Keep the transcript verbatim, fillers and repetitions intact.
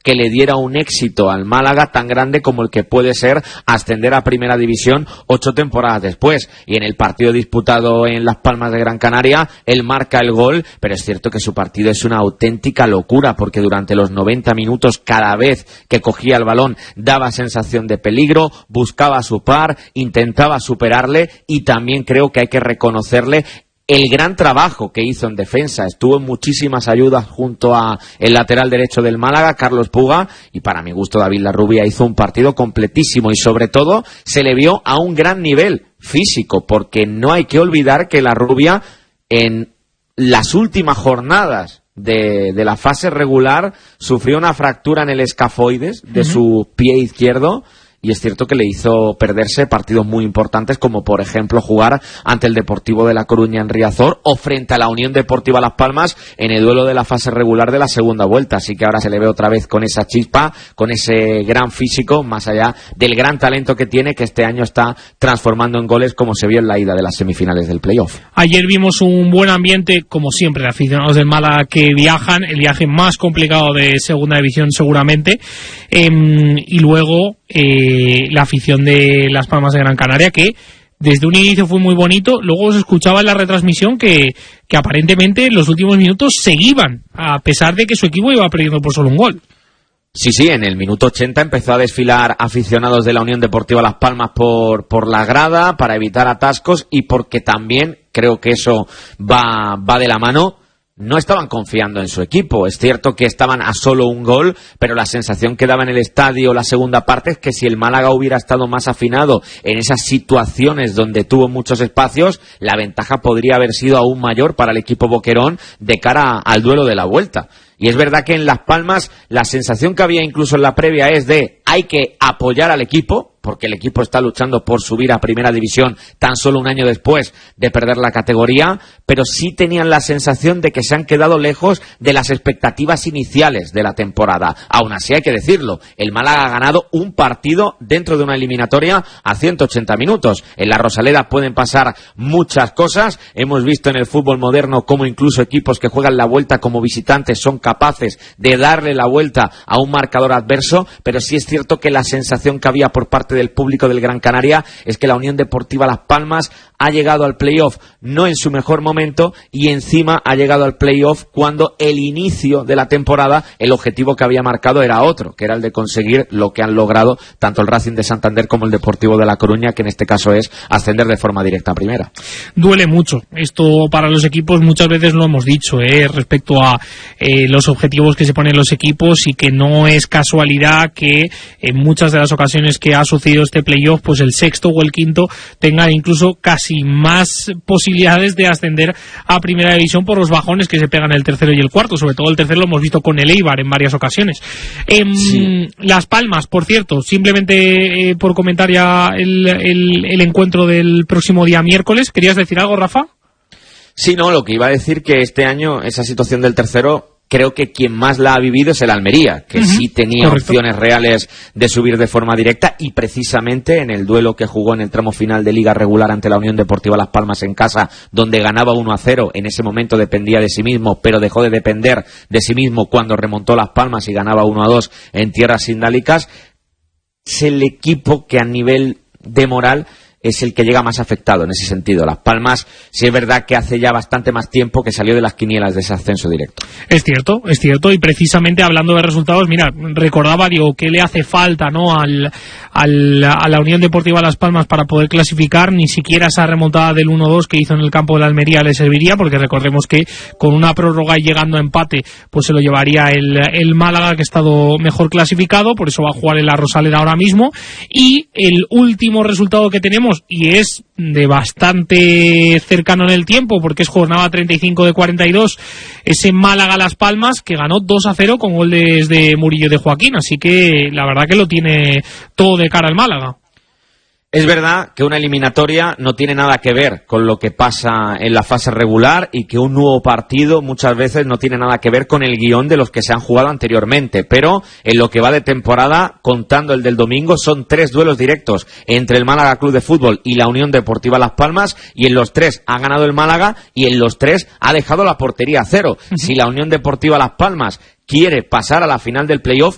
que le diera un éxito al Málaga tan grande como el que puede ser ascender a Primera División ocho temporadas después. Y en el partido disputado en Las Palmas de Gran Canaria, él marca el gol, pero es cierto que su partido es una auténtica locura, porque durante los noventa minutos, cada vez que cogía el balón, daba sensación de peligro, buscaba a su par, intentaba superarle, y también creo que hay que reconocerle el gran trabajo que hizo en defensa. Estuvo en muchísimas ayudas junto a el lateral derecho del Málaga, Carlos Puga, y para mi gusto David Larrubia hizo un partido completísimo, y sobre todo se le vio a un gran nivel físico, porque no hay que olvidar que Larrubia en las últimas jornadas de, de la fase regular sufrió una fractura en el escafoides de uh-huh. su pie izquierdo, y es cierto que le hizo perderse partidos muy importantes, como por ejemplo jugar ante el Deportivo de La Coruña en Riazor o frente a la Unión Deportiva Las Palmas en el duelo de la fase regular de la segunda vuelta. Así que ahora se le ve otra vez con esa chispa, con ese gran físico, más allá del gran talento que tiene, que este año está transformando en goles, como se vio en la ida de las semifinales del playoff. Ayer vimos un buen ambiente, como siempre, de aficionados del Málaga que viajan, el viaje más complicado de segunda división seguramente, eh, y luego Eh, la afición de Las Palmas de Gran Canaria, que desde un inicio fue muy bonito. Luego se escuchaba en la retransmisión que, que aparentemente en los últimos minutos seguían, a pesar de que su equipo iba perdiendo por solo un gol. Sí, sí, en el minuto ochenta empezó a desfilar aficionados de la Unión Deportiva Las Palmas por, por la grada para evitar atascos, y porque también creo que eso va, va de la mano. No estaban confiando en su equipo. Es cierto que estaban a solo un gol, pero la sensación que daba en el estadio la segunda parte es que si el Málaga hubiera estado más afinado en esas situaciones donde tuvo muchos espacios, la ventaja podría haber sido aún mayor para el equipo boquerón de cara al duelo de la vuelta. Y es verdad que en Las Palmas la sensación que había incluso en la previa es de hay que apoyar al equipo, porque el equipo está luchando por subir a Primera División tan solo un año después de perder la categoría, pero sí tenían la sensación de que se han quedado lejos de las expectativas iniciales de la temporada. Aún así hay que decirlo, el Málaga ha ganado un partido dentro de una eliminatoria a ciento ochenta minutos. En la Rosaleda pueden pasar muchas cosas. Hemos visto en el fútbol moderno cómo incluso equipos que juegan la vuelta como visitantes son capaces de darle la vuelta a un marcador adverso, pero sí es cierto que la sensación que había por parte del público del Gran Canaria es que la Unión Deportiva Las Palmas ha llegado al playoff no en su mejor momento, y encima ha llegado al playoff cuando el inicio de la temporada el objetivo que había marcado era otro, que era el de conseguir lo que han logrado tanto el Racing de Santander como el Deportivo de La Coruña, que en este caso es ascender de forma directa a primera. Duele mucho esto para los equipos, muchas veces lo hemos dicho, ¿eh? respecto a eh, los objetivos que se ponen los equipos, y que no es casualidad que en muchas de las ocasiones que ha sucedido este playoff, pues el sexto o el quinto tengan incluso casi más posibilidades de ascender a Primera División por los bajones que se pegan el tercero y el cuarto. Sobre todo el tercero lo hemos visto con el Eibar en varias ocasiones. Eh, sí. Las Palmas, por cierto, simplemente eh, por comentar ya el, el, el encuentro del próximo día miércoles. ¿Querías decir algo, Rafa? Sí, no, lo que iba a decir que este año esa situación del tercero, creo que quien más la ha vivido es el Almería, que uh-huh. sí tenía Correcto. opciones reales de subir de forma directa, y precisamente en el duelo que jugó en el tramo final de Liga Regular ante la Unión Deportiva Las Palmas en casa, donde ganaba uno a cero, en ese momento dependía de sí mismo, pero dejó de depender de sí mismo cuando remontó Las Palmas y ganaba uno a dos en tierras sindálicas. Es el equipo que a nivel de moral es el que llega más afectado en ese sentido. Las Palmas, sí es verdad que hace ya bastante más tiempo que salió de las quinielas de ese ascenso directo. Es cierto, es cierto, y precisamente hablando de resultados, mira, recordaba, digo, ¿qué le hace falta, no, al, al, a la Unión Deportiva Las Palmas para poder clasificar? Ni siquiera esa remontada del uno dos que hizo en el campo de la Almería le serviría, porque recordemos que con una prórroga y llegando a empate, pues se lo llevaría el, el Málaga, que ha estado mejor clasificado, por eso va a jugar en la Rosaleda ahora mismo. Y el último resultado que tenemos, y es de bastante cercano en el tiempo, porque es jornada treinta y cinco de cuarenta y dos, ese Málaga Las Palmas, que ganó dos a cero con goles de Murillo y de Joaquín, así que la verdad que lo tiene todo de cara al Málaga. Es verdad que una eliminatoria no tiene nada que ver con lo que pasa en la fase regular, y que un nuevo partido muchas veces no tiene nada que ver con el guión de los que se han jugado anteriormente, pero en lo que va de temporada, contando el del domingo, son tres duelos directos entre el Málaga Club de Fútbol y la Unión Deportiva Las Palmas, y en los tres ha ganado el Málaga, y en los tres ha dejado la portería a cero. Uh-huh. Si la Unión Deportiva Las Palmas quiere pasar a la final del playoff,